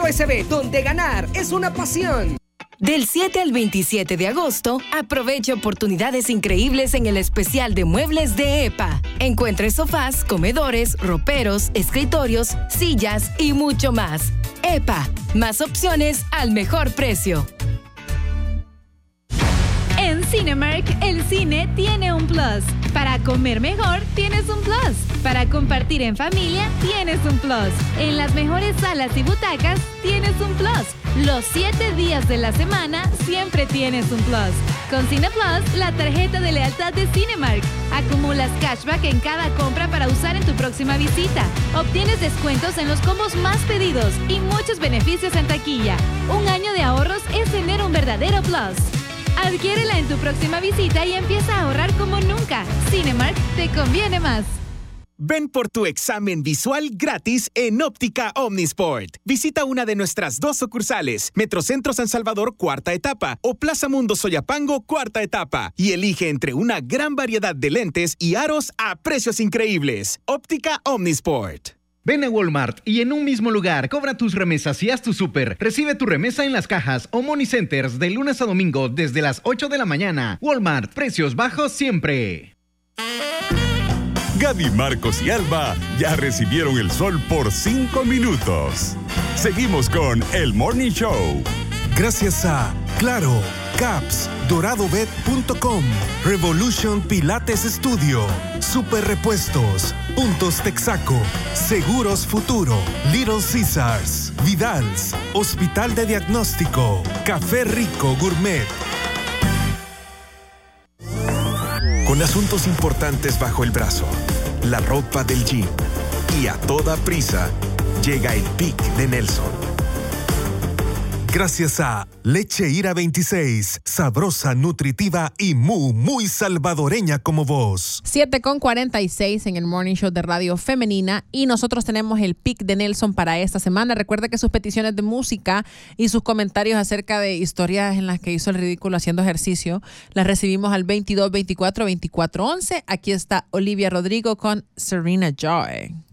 Bet.sb, donde ganar es una pasión. Del 7 al 27 de agosto, aproveche oportunidades increíbles en el especial de muebles de EPA. Encuentre sofás, comedores, roperos, escritorios, sillas y mucho más. EPA, más opciones al mejor precio. En Cinemark, el cine tiene un plus. Para comer mejor, tienes un plus. Para compartir en familia, tienes un plus. En las mejores salas y butacas, tienes un plus. Los 7 días de la semana, siempre tienes un plus. Con Cine Plus, la tarjeta de lealtad de Cinemark. Acumulas cashback en cada compra para usar en tu próxima visita. Obtienes descuentos en los combos más pedidos y muchos beneficios en taquilla. Un año de ahorros es tener un verdadero plus. Adquiérela en tu próxima visita y empieza a ahorrar como nunca. Cinemark te conviene más. Ven por tu examen visual gratis en Óptica Omnisport. Visita una de nuestras 2 sucursales, Metrocentro San Salvador, cuarta etapa, o Plaza Mundo Soyapango, cuarta etapa, y elige entre una gran variedad de lentes y aros a precios increíbles. Óptica Omnisport. Ven a Walmart y en un mismo lugar cobra tus remesas y haz tu súper. Recibe tu remesa en las cajas o Money Centers de lunes a domingo desde las 8 de la mañana. Walmart, precios bajos siempre. Gaby, Marcos y Alba ya recibieron el sol por 5 minutos. Seguimos con El Morning Show. Gracias a Claro, Caps, DoradoBet.com, Revolution Pilates Studio, Super Repuestos, Puntos Texaco, Seguros Futuro, Little Caesars, Vidals, Hospital de Diagnóstico, Café Rico Gourmet. Con asuntos importantes bajo el brazo, la ropa del gym y a toda prisa, llega el Pic de Nelson. Gracias a Leche Ira 26, sabrosa, nutritiva y muy salvadoreña como vos. 7:46 en el Morning Show de Radio Femenina y nosotros tenemos el Pic de Nelson para esta semana. Recuerda que sus peticiones de música y sus comentarios acerca de historias en las que hizo el ridículo haciendo ejercicio las recibimos al 2224-2411. Aquí está Olivia Rodrigo con Serena Joy.